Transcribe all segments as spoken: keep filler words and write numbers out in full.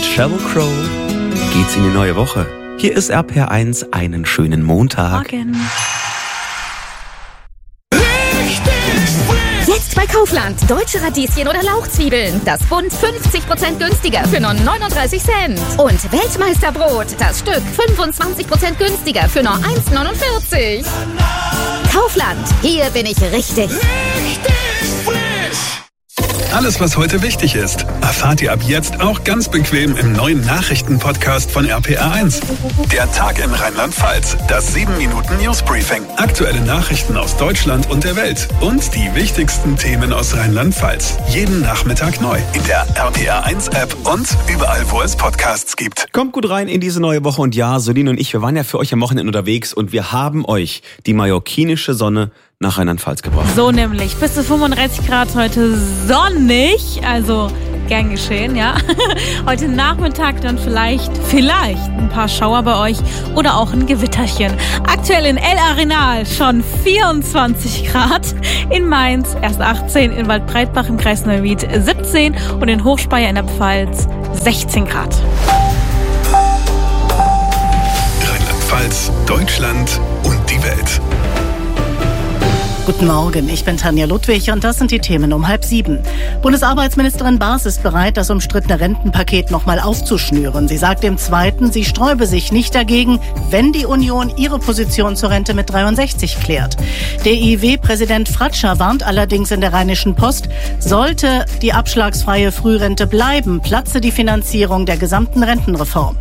mit Sheryl Crow geht's in die neue Woche. Hier ist R P R eins, einen schönen Montag. Morgen. Jetzt bei Kaufland. Deutsche Radieschen oder Lauchzwiebeln. Das Bund fünfzig Prozent günstiger für nur neununddreißig Cent. Und Weltmeisterbrot. Das Stück fünfundzwanzig Prozent günstiger für nur eins neunundvierzig. Kaufland. Hier bin ich richtig. Alles, was heute wichtig ist, erfahrt ihr ab jetzt auch ganz bequem im neuen Nachrichten-Podcast von R P R eins. Der Tag in Rheinland-Pfalz, das sieben Minuten Newsbriefing, aktuelle Nachrichten aus Deutschland und der Welt und die wichtigsten Themen aus Rheinland-Pfalz. Jeden Nachmittag neu in der R P R eins App und überall, wo es Podcasts gibt. Kommt gut rein in diese neue Woche und ja, Solin und ich, wir waren ja für euch am Wochenende unterwegs und wir haben euch die mallorquinische Sonne nach Rheinland-Pfalz gebracht. So nämlich, bis zu fünfunddreißig Grad heute sonnig, also gern geschehen, ja. Heute Nachmittag dann vielleicht, vielleicht ein paar Schauer bei euch oder auch ein Gewitterchen. Aktuell in El Arenal schon vierundzwanzig Grad, in Mainz erst achtzehn, in Waldbreitbach im Kreis Neuwied siebzehn und in Hochspeyer in der Pfalz sechzehn Grad. Rheinland-Pfalz, Deutschland und die Welt. Guten Morgen, ich bin Tanja Ludwig und das sind die Themen um halb sieben. Bundesarbeitsministerin Baas ist bereit, das umstrittene Rentenpaket nochmal aufzuschnüren. Sie sagt im Zweiten, sie sträube sich nicht dagegen, wenn die Union ihre Position zur Rente mit dreiundsechzig klärt. Der I I W-Präsident Fratscher warnt allerdings in der Rheinischen Post, sollte die abschlagsfreie Frührente bleiben, platze die Finanzierung der gesamten Rentenreform.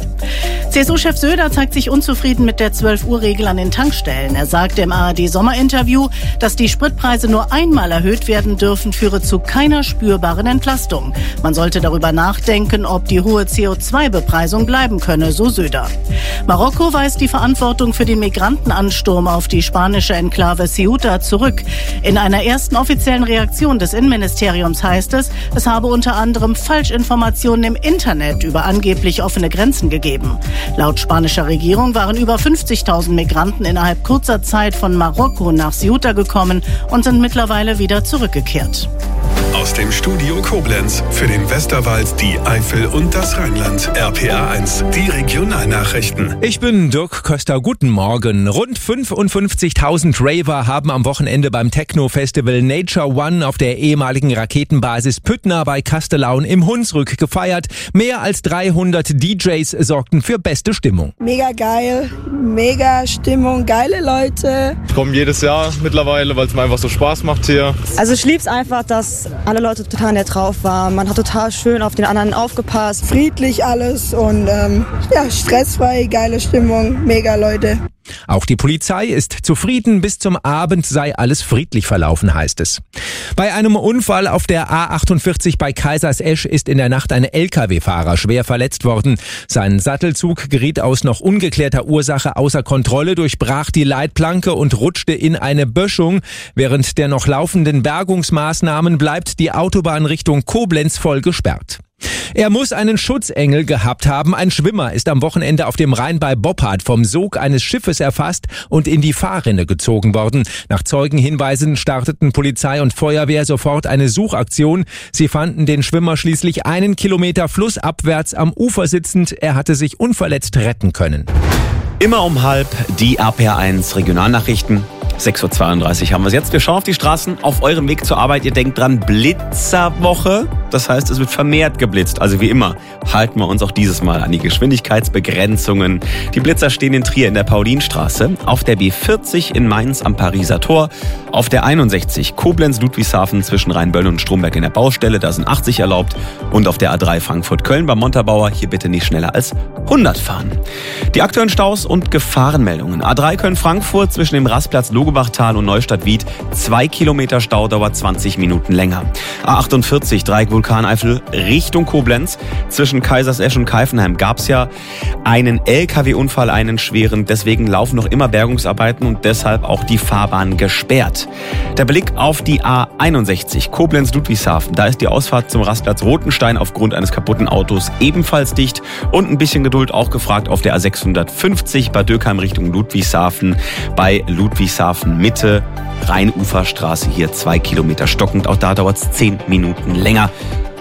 C S U-Chef Söder zeigt sich unzufrieden mit der zwölf-Uhr-Regel an den Tankstellen. Er sagte im A R D-Sommerinterview, dass die Spritpreise nur einmal erhöht werden dürfen, führe zu keiner spürbaren Entlastung. Man sollte darüber nachdenken, ob die hohe C O zwei Bepreisung bleiben könne, so Söder. Marokko weist die Verantwortung für den Migrantenansturm auf die spanische Enklave Ceuta zurück. In einer ersten offiziellen Reaktion des Innenministeriums heißt es, es habe unter anderem Falschinformationen im Internet über angeblich offene Grenzen gegeben. Laut spanischer Regierung waren über fünfzigtausend Migranten innerhalb kurzer Zeit von Marokko nach Ceuta gekommen und sind mittlerweile wieder zurückgekehrt. Aus dem Studio Koblenz für den Westerwald, die Eifel und das Rheinland. R P R eins, die Regionalnachrichten. Ich bin Dirk Köster, guten Morgen. Rund fünfundfünfzigtausend Raver haben am Wochenende beim Techno-Festival Nature One auf der ehemaligen Raketenbasis Püttner bei Kastelaun im Hunsrück gefeiert. Mehr als dreihundert D Js sorgten für beste Stimmung. Mega geil, mega Stimmung, geile Leute. Ich komme jedes Jahr mittlerweile, weil es mir einfach so Spaß macht hier. Also ich lieb's einfach, dass alle Leute total nett drauf waren. Man hat total schön auf den anderen aufgepasst. Friedlich alles und ähm, ja, stressfrei, geile Stimmung, mega Leute. Auch die Polizei ist zufrieden, bis zum Abend sei alles friedlich verlaufen, heißt es. Bei einem Unfall auf der A achtundvierzig bei Kaisersesch ist in der Nacht ein L K W-Fahrer schwer verletzt worden. Sein Sattelzug geriet aus noch ungeklärter Ursache außer Kontrolle, durchbrach die Leitplanke und rutschte in eine Böschung. Während der noch laufenden Bergungsmaßnahmen bleibt die Autobahn Richtung Koblenz voll gesperrt. Er muss einen Schutzengel gehabt haben. Ein Schwimmer ist am Wochenende auf dem Rhein bei Boppard vom Sog eines Schiffes erfasst und in die Fahrrinne gezogen worden. Nach Zeugenhinweisen starteten Polizei und Feuerwehr sofort eine Suchaktion. Sie fanden den Schwimmer schließlich einen Kilometer flussabwärts am Ufer sitzend. Er hatte sich unverletzt retten können. Immer um halb die R P R eins Regionalnachrichten. sechs Uhr zweiunddreißig haben wir es jetzt. Wir schauen auf die Straßen auf eurem Weg zur Arbeit. Ihr denkt dran, Blitzerwoche. Das heißt, es wird vermehrt geblitzt. Also wie immer halten wir uns auch dieses Mal an die Geschwindigkeitsbegrenzungen. Die Blitzer stehen in Trier in der Paulinstraße, auf der B vierzig in Mainz am Pariser Tor, auf der einundsechzig Koblenz-Ludwigshafen zwischen Rheinböllen und Stromberg in der Baustelle, da sind achtzig erlaubt, und auf der A drei Frankfurt-Köln beim Montabaur, hier bitte nicht schneller als hundert fahren. Die aktuellen Staus und Gefahrenmeldungen. A drei Köln-Frankfurt zwischen dem Rastplatz Logebachtal und Neustadt-Wied, zwei Kilometer Stau, dauert zwanzig Minuten länger. A achtundvierzig Dreieck Vulkaneifel Richtung Koblenz, zwischen Kaisersesch und Keifenheim gab's ja einen L K W-Unfall, einen schweren, deswegen laufen noch immer Bergungsarbeiten und deshalb auch die Fahrbahn gesperrt. Der Blick auf die A einundsechzig Koblenz-Ludwigshafen, da ist die Ausfahrt zum Rastplatz Rotenstein aufgrund eines kaputten Autos ebenfalls dicht und ein bisschen Geduld auch gefragt auf der A sechshundertfünfzig Bad Dürkheim Richtung Ludwigshafen, bei Ludwigshafen Mitte, Rheinuferstraße hier zwei Kilometer stockend, auch da dauert es zehn Minuten länger.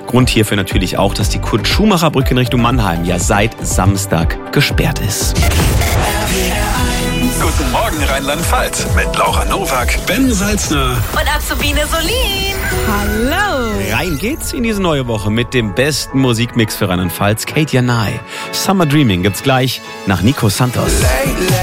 Grund hierfür natürlich auch, dass die Kurt-Schumacher-Brücke in Richtung Mannheim ja seit Samstag gesperrt ist. Guten Morgen Rheinland-Pfalz mit Laura Nowak, Ben Salzner Und Azubine Solin. Hallo. Rein geht's in diese neue Woche mit dem besten Musikmix für Rheinland-Pfalz, Kate Janai. Summer Dreaming gibt's gleich nach Nico Santos.